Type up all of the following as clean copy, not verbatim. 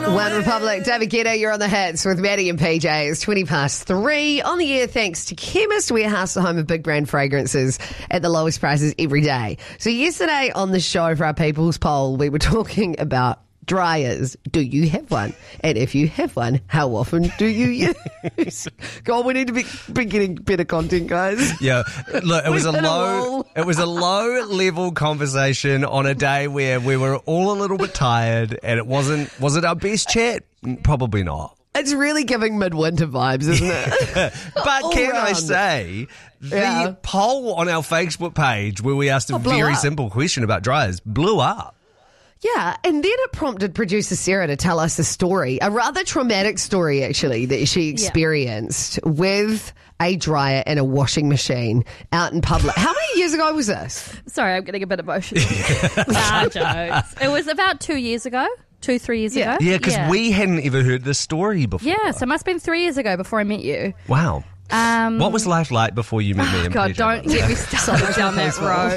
One Republic, David Guetta, you're on the hits with Maddie and PJ. It's 3:20 on the air thanks to Chemist Warehouse, the home of big brand fragrances at the lowest prices every day. So yesterday on the show for our People's Poll, we were talking about dryers. Do you have one? And if you have one, how often do you use? God, we need to be getting better content, guys. Yeah, look, it was a low level conversation on a day where we were all a little bit tired, and was it our best chat? Probably not. It's really giving midwinter vibes, isn't it? But can I say, the poll on our Facebook page where we asked a very simple question about dryers blew up. Yeah, and then it prompted producer Sarah to tell us a story, a rather traumatic story actually, that she experienced with a dryer and a washing machine out in public. How many years ago was this? Sorry, I'm getting a bit emotional. Jokes. It was about 2 years ago. 3 years ago. Yeah, because we hadn't ever heard this story before. Yeah, so it must have been 3 years ago before I met you. Wow. What was life like before you met me? God, PJ, don't get me started down that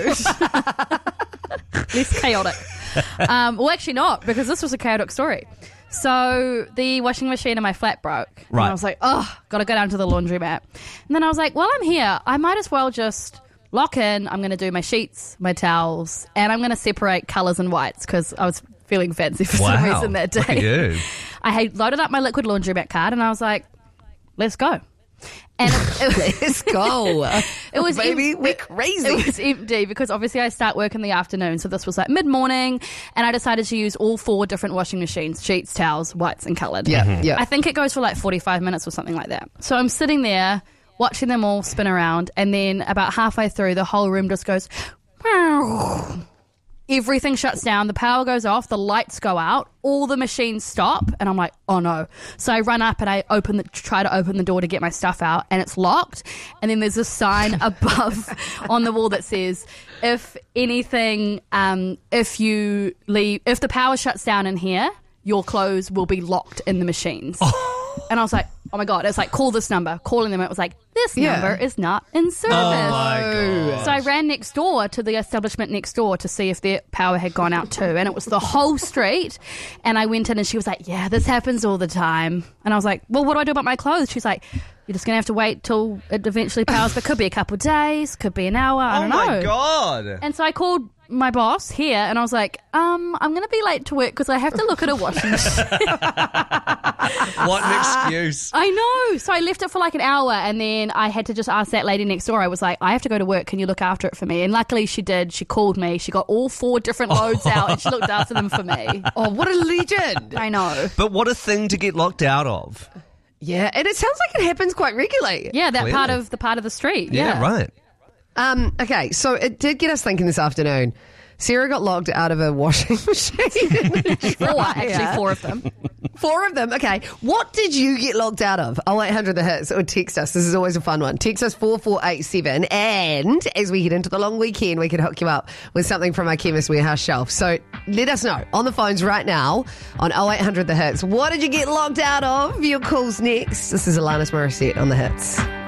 road. Less chaotic. Well, actually not, because this was a chaotic story. So the washing machine in my flat broke. Right. And I was like, got to go down to the laundromat. And then I was like, well, I'm here. I might as well just lock in. I'm going to do my sheets, my towels, and I'm going to separate colours and whites because I was feeling fancy for some reason that day. Look at you. I had loaded up my liquid laundromat card and I was like, let's go. And let's go. It was we're crazy. It was empty because obviously I start work in the afternoon, so this was like mid-morning, and I decided to use all 4 different washing machines: sheets, towels, whites, and coloured. Yeah. I think it goes for like 45 minutes or something like that. So I'm sitting there watching them all spin around, and then about halfway through, the whole room just goes. Everything shuts down, the power goes off, the lights go out, all the machines stop, and I'm like, oh no. So I run up and I try to open the door to get my stuff out, and it's locked. And then there's a sign above on the wall that says, if anything, if the power shuts down in here, your clothes will be locked in the machines. And I was like, oh my God. It's like, call this number. Calling them, it was like, this number is not in service. Oh my God. So I ran next door to the establishment next door to see if their power had gone out too. And it was the whole street. And I went in and she was like, yeah, this happens all the time. And I was like, well, what do I do about my clothes? She's like, you're just going to have to wait till it eventually powers. But could be a couple of days, could be an hour, I don't know. Oh my God. And so I called my boss here and I was like, I'm going to be late to work because I have to look at a washing machine. What an excuse. I know. So I left it for like an hour and then I had to just ask that lady next door. I was like, I have to go to work. Can you look after it for me? And luckily she did. She called me. She got all 4 different loads out and she looked after them for me. Oh, what a legend. I know. But what a thing to get locked out of. Yeah, and it sounds like it happens quite regularly. Yeah, that part of the street. Yeah, right. Okay, so it did get us thinking this afternoon. Sarah got locked out of a washing machine. 4 of them. 4 of them. Okay. What did you get locked out of? 0800 the hits or text us. This is always a fun one. Text us 4487. And as we head into the long weekend, we can hook you up with something from our Chemist Warehouse shelf. So let us know on the phones right now on 0800 the hits. What did you get locked out of? Your call's next. This is Alanis Morissette on the hits.